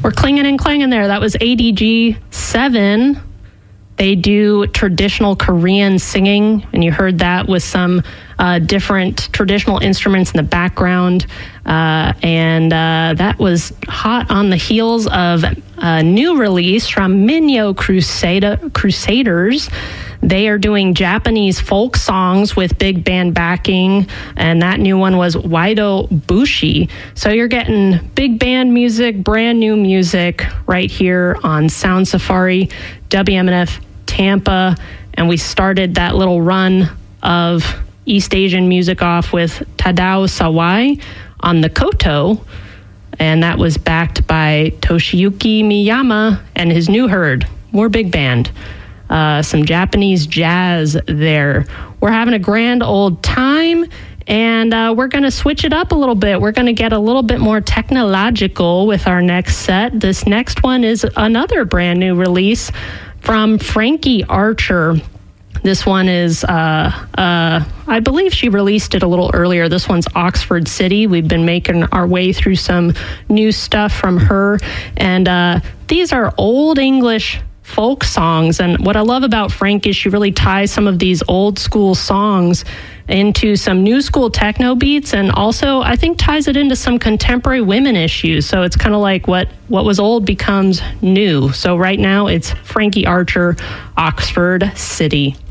We're clinging and clanging there. That was ADG 7. They do traditional Korean singing, and you heard that with some different traditional instruments in the background. And that was hot on the heels of a new release from Minyo Crusaders. They are doing Japanese folk songs with big band backing, and that new one was Waido Bushi. So you're getting big band music, brand new music right here on Sound Safari, WMNF Tampa. And we started that little run of East Asian music off with Tadao Sawai on the koto, and that was backed by Toshiyuki Miyama and his new herd. More big band. Some Japanese jazz there. We're having a grand old time, and we're going to switch it up a little bit. We're going to get a little bit more technological with our next set. This next one is another brand new release from Frankie Archer. This one is, I believe she released it a little earlier. This one's Oxford City. We've been making our way through some new stuff from her. And these are old English folk songs. And what I love about Frank is she really ties some of these old school songs into some new school techno beats, and also I think ties it into some contemporary women issues. So it's kind of like what was old becomes new. So right now it's Frankie Archer, Oxford City.